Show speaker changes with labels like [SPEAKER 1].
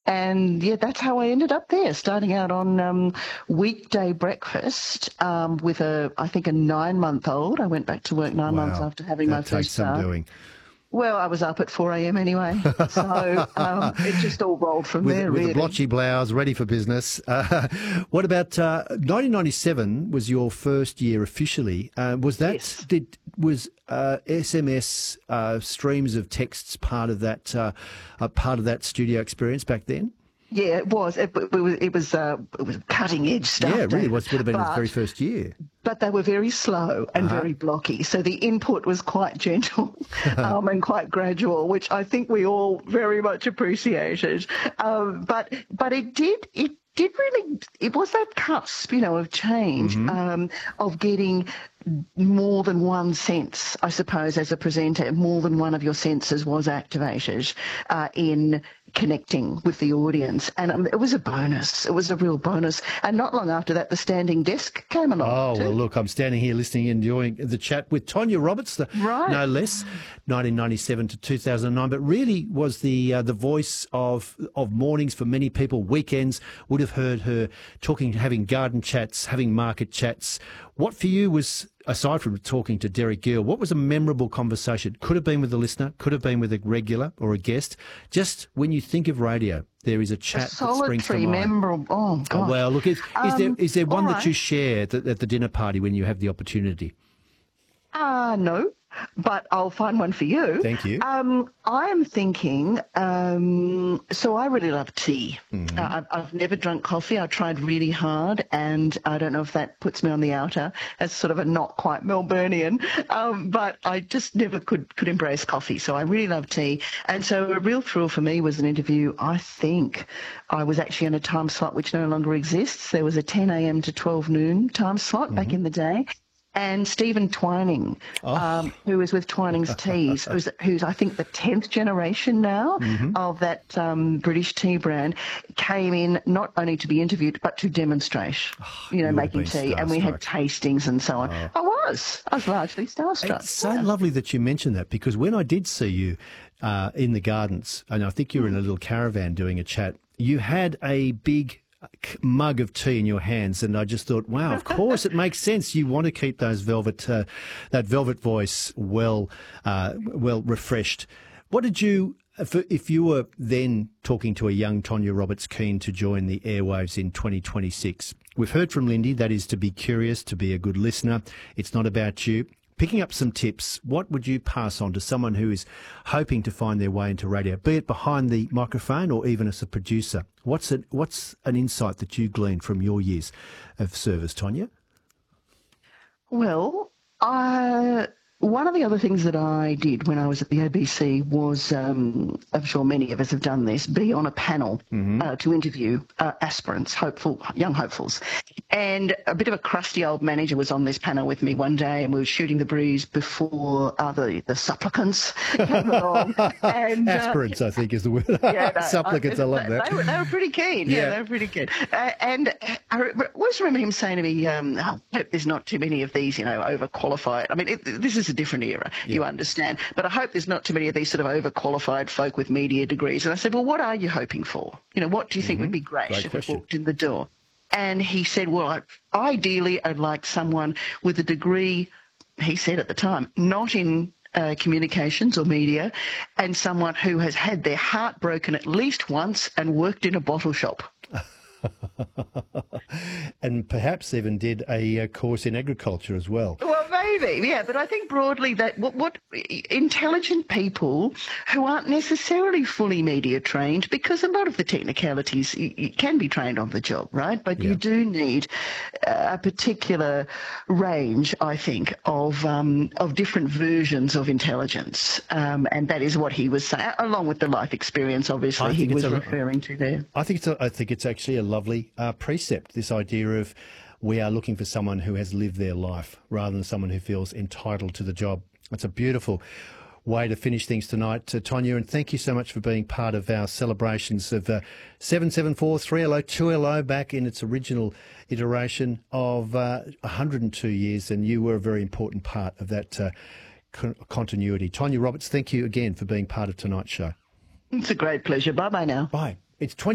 [SPEAKER 1] And yeah, that's how I ended up there, starting out on weekday breakfast with I think a 9-month-old. I went back to work 9 months after having my
[SPEAKER 2] That takes
[SPEAKER 1] first
[SPEAKER 2] some
[SPEAKER 1] child.
[SPEAKER 2] doing.
[SPEAKER 1] Well, I was up at 4 a.m. anyway, so it just all rolled from there,
[SPEAKER 2] With
[SPEAKER 1] really.
[SPEAKER 2] a blotchy blouse, ready for business. What about 1997 was your first year officially. Was that
[SPEAKER 1] Yes.
[SPEAKER 2] SMS streams of texts part of that studio experience back then?
[SPEAKER 1] Yeah, it was. It was cutting edge stuff.
[SPEAKER 2] Yeah, it really
[SPEAKER 1] David.
[SPEAKER 2] would have been the very
[SPEAKER 1] But
[SPEAKER 2] first year.
[SPEAKER 1] but they were very slow and very blocky. So the input was quite gentle and quite gradual, which I think we all very much appreciated. But it was that cusp, of change, of getting more than one sense, I suppose, as a presenter. More than one of your senses was activated in connecting with the audience. And it was a bonus. It was a real bonus. And not long after that, the standing desk came along.
[SPEAKER 2] Oh, well, look, I'm standing here listening, enjoying the chat with Tonya Roberts, no less, 1997 to 2009, but really was the voice of mornings for many people. Weekends would have heard her talking, having garden chats, having market chats. What for you was, aside from talking to Derek Gill, what was a memorable conversation? Could have been with a listener, could have been with a regular or a guest. Just when you think of radio, there is a chat that springs to mind.
[SPEAKER 1] Memorable. Oh, God.
[SPEAKER 2] Well, look, is there one that you
[SPEAKER 1] right.
[SPEAKER 2] share at the dinner party when you have the opportunity?
[SPEAKER 1] No, but I'll find one for you.
[SPEAKER 2] Thank you.
[SPEAKER 1] I am thinking, so I really love tea. I've never drunk coffee. I tried really hard, and I don't know if that puts me on the outer as sort of a not quite Melburnian, but I just never could embrace coffee. So I really love tea. And so a real thrill for me was an interview. I think I was actually in a time slot which no longer exists. There was a 10 a.m. to 12 noon time slot back in the day. And Stephen Twining, who was with Twining's Teas, who's I think the 10th generation now of that British tea brand, came in not only to be interviewed but to demonstrate, making tea, and we had tastings and so on. I was largely starstruck.
[SPEAKER 2] It's so lovely that you mentioned that, because when I did see you in the gardens, and I think you were in a little caravan doing a chat, you had a big mug of tea in your hands, and I just thought, wow, of course it makes sense. You want to keep those that velvet voice well refreshed. What did you, if you were then talking to a young Tonya Roberts keen to join the airwaves in 2026? We've heard from Lindy, that is to be curious, to be a good listener. It's not about you. Picking up some tips, what would you pass on to someone who is hoping to find their way into radio, be it behind the microphone or even as a producer? What's an insight that you gleaned from your years of service, Tonya?
[SPEAKER 1] Well, one of the other things that I did when I was at the ABC was, I'm sure many of us have done this, be on a panel to interview aspirants, young hopefuls. And a bit of a crusty old manager was on this panel with me one day, and we were shooting the breeze before the supplicants came along. And,
[SPEAKER 2] aspirants, I think, is the word. Supplicants, I love that.
[SPEAKER 1] They were pretty keen. Yeah, they were pretty keen. And I always remember him saying to me, I hope there's not too many of these, overqualified. I mean, this is a different era, you understand. But I hope there's not too many of these sort of overqualified folk with media degrees. And I said, well, what are you hoping for? What do you think would be great if it walked in the door? And he said, well, ideally, I'd like someone with a degree, he said at the time, not in communications or media, and someone who has had their heart broken at least once and worked in a bottle shop.
[SPEAKER 2] And perhaps even did a course in agriculture as well.
[SPEAKER 1] Well, maybe, yeah. But I think broadly that what intelligent people who aren't necessarily fully media trained, because a lot of the technicalities you can be trained on the job, right? But you do need a particular range, I think, of different versions of intelligence, and that is what he was saying, along with the life experience, obviously, he was referring to there.
[SPEAKER 2] I think it's actually a lovely precept, this idea of we are looking for someone who has lived their life rather than someone who feels entitled to the job. It's a beautiful way to finish things tonight, Tonya, and thank you so much for being part of our celebrations of 774 3LO 2LO back in its original iteration of 102 years, and you were a very important part of that continuity. Tonya Roberts, thank you again for being part of tonight's show.
[SPEAKER 1] It's a great pleasure. Bye-bye now.
[SPEAKER 2] Bye. It's